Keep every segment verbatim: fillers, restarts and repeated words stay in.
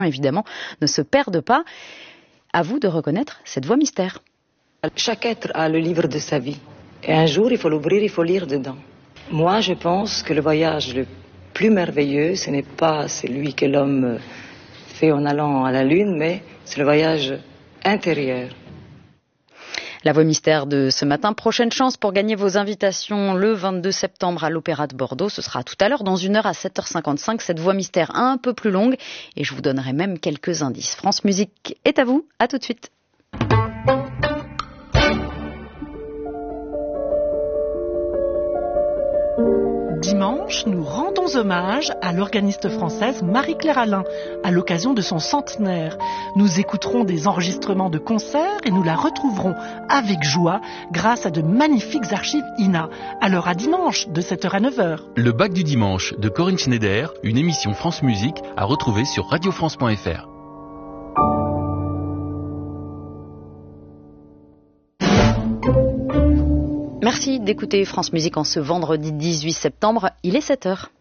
évidemment, ne se perdent pas. À vous de reconnaître cette voix mystère. Chaque être a le livre de sa vie. Et un jour, il faut l'ouvrir, il faut lire dedans. Moi, je pense que le voyage le plus merveilleux, ce n'est pas celui que l'homme fait en allant à la Lune, mais c'est le voyage intérieur. La voix mystère de ce matin. Prochaine chance pour gagner vos invitations le vingt-deux septembre à l'Opéra de Bordeaux. Ce sera tout à l'heure, dans une heure à sept heures cinquante-cinq. Cette voix mystère un peu plus longue et je vous donnerai même quelques indices. France Musique est à vous. À tout de suite. Dimanche, nous rendons hommage à l'organiste française Marie-Claire Alain à l'occasion de son centenaire. Nous écouterons des enregistrements de concerts et nous la retrouverons avec joie grâce à de magnifiques archives I N A. Alors à dimanche, de sept heures à neuf heures. Le bac du dimanche de Corinne Schneider, une émission France Musique à retrouver sur radio france point f r. Merci d'écouter France Musique en ce vendredi dix-huit septembre. Il est sept heures.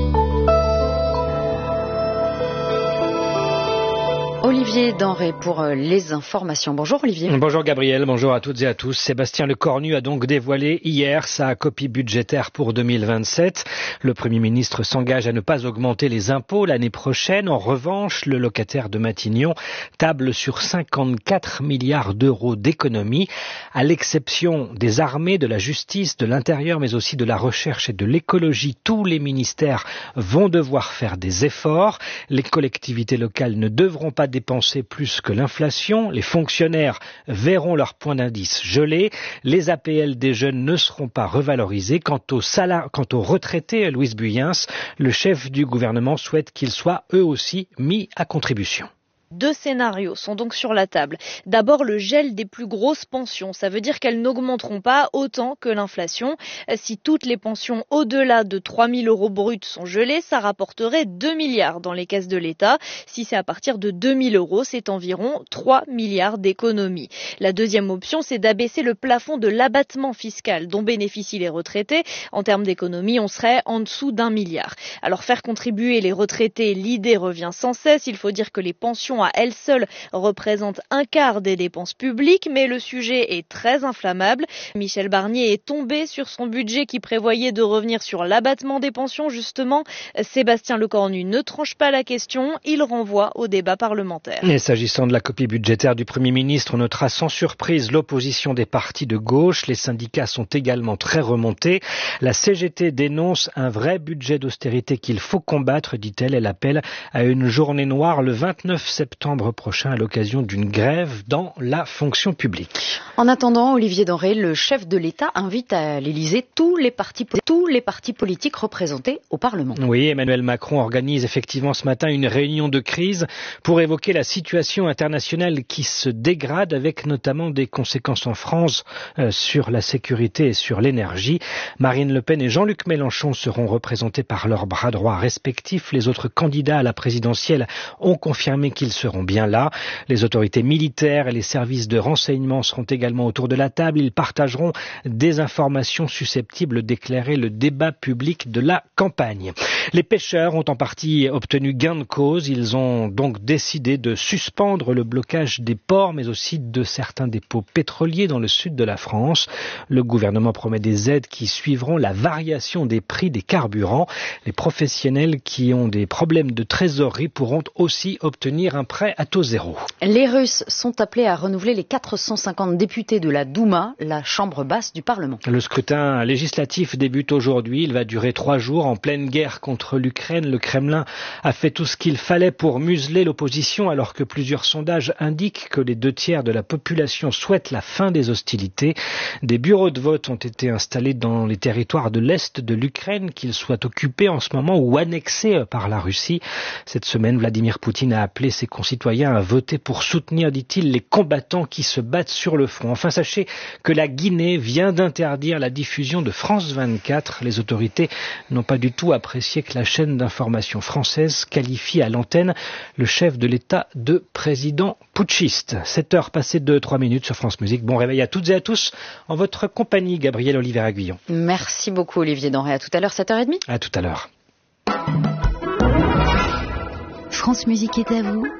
Olivier Denré pour les informations. Bonjour Olivier. Bonjour Gabriel, bonjour à toutes et à tous. Sébastien Lecornu a donc dévoilé hier sa copie budgétaire pour deux mille vingt-sept. Le Premier ministre s'engage à ne pas augmenter les impôts l'année prochaine. En revanche, le locataire de Matignon table sur cinquante-quatre milliards d'euros d'économies. À l'exception des armées, de la justice, de l'intérieur, mais aussi de la recherche et de l'écologie, tous les ministères vont devoir faire des efforts. Les collectivités locales ne devront pas dépenser plus que l'inflation, les fonctionnaires verront leur point d'indice gelé, les A P L des jeunes ne seront pas revalorisés. Quant aux salariés, quant aux retraités, Louise Buyens, le chef du gouvernement souhaite qu'ils soient eux aussi mis à contribution. Deux scénarios sont donc sur la table. D'abord, le gel des plus grosses pensions. Ça veut dire qu'elles n'augmenteront pas autant que l'inflation. Si toutes les pensions au-delà de trois mille euros bruts sont gelées, ça rapporterait deux milliards dans les caisses de l'État. Si c'est à partir de deux mille euros, c'est environ trois milliards d'économies. La deuxième option, c'est d'abaisser le plafond de l'abattement fiscal dont bénéficient les retraités. En termes d'économie, on serait en dessous d'un milliard. Alors faire contribuer les retraités, l'idée revient sans cesse. Il faut dire que les pensions à elle seule représente un quart des dépenses publiques, mais le sujet est très inflammable. Michel Barnier est tombé sur son budget qui prévoyait de revenir sur l'abattement des pensions, justement. Sébastien Lecornu ne tranche pas la question, il renvoie au débat parlementaire. Et s'agissant de la copie budgétaire du Premier ministre, on notera sans surprise l'opposition des partis de gauche. Les syndicats sont également très remontés. La C G T dénonce un vrai budget d'austérité qu'il faut combattre, dit-elle. Elle appelle à une journée noire le vingt-neuf septembre prochain à l'occasion d'une grève dans la fonction publique. En attendant, Olivier Denré, le chef de l'État invite à l'Élysée tous les partis, tous les partis politiques représentés au Parlement. Oui, Emmanuel Macron organise effectivement ce matin une réunion de crise pour évoquer la situation internationale qui se dégrade, avec notamment des conséquences en France euh, sur la sécurité et sur l'énergie. Marine Le Pen et Jean-Luc Mélenchon seront représentés par leurs bras droits respectifs. Les autres candidats à la présidentielle ont confirmé qu'ils seront bien là. Les autorités militaires et les services de renseignement seront également autour de la table. Ils partageront des informations susceptibles d'éclairer le débat public de la campagne. Les pêcheurs ont en partie obtenu gain de cause. Ils ont donc décidé de suspendre le blocage des ports, mais aussi de certains dépôts pétroliers dans le sud de la France. Le gouvernement promet des aides qui suivront la variation des prix des carburants. Les professionnels qui ont des problèmes de trésorerie pourront aussi obtenir un prêt à taux zéro. Les Russes sont appelés à renouveler les quatre cent cinquante députés de la Douma, la chambre basse du Parlement. Le scrutin législatif débute aujourd'hui. Il va durer trois jours en pleine guerre contre l'Ukraine. Le Kremlin a fait tout ce qu'il fallait pour museler l'opposition, alors que plusieurs sondages indiquent que les deux tiers de la population souhaitent la fin des hostilités. Des bureaux de vote ont été installés dans les territoires de l'Est de l'Ukraine, qu'ils soient occupés en ce moment ou annexés par la Russie. Cette semaine, Vladimir Poutine a appelé ses concitoyens à voter pour soutenir, dit-il, les combattants qui se battent sur le front. Enfin, sachez que la Guinée vient d'interdire la diffusion de France vingt-quatre. Les autorités n'ont pas du tout apprécié que la chaîne d'information française qualifie à l'antenne le chef de l'État de président putschiste. sept heures passées de trois minutes sur France Musique. Bon réveil à toutes et à tous. En votre compagnie, Gabriel Olivier-Aguillon. Merci beaucoup Olivier Denré. À tout à l'heure, sept heures trente. À tout à l'heure. France Musique est à vous.